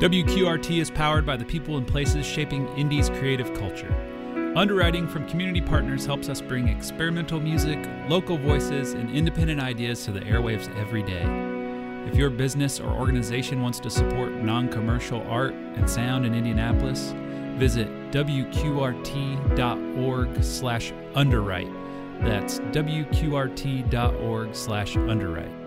WQRT is powered by the people and places shaping Indy's creative culture. Underwriting from community partners helps us bring experimental music, local voices, and independent ideas to the airwaves every day. If your business or organization wants to support non-commercial art and sound in Indianapolis, visit wqrt.org/underwrite. That's wqrt.org/underwrite.